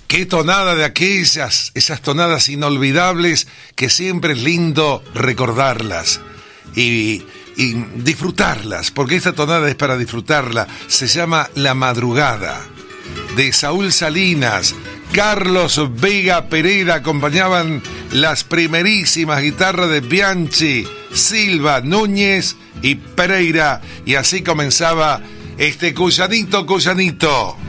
Qué tonada de aquellas, esas tonadas inolvidables que siempre es lindo recordarlas y disfrutarlas, porque esta tonada es para disfrutarla. Se llama La Madrugada, de Saúl Salinas. Carlos Vega Pereira acompañaban las primerísimas guitarras de Bianchi, Silva, Núñez y Pereira, y así comenzaba este Cuyanito, Cuyanito.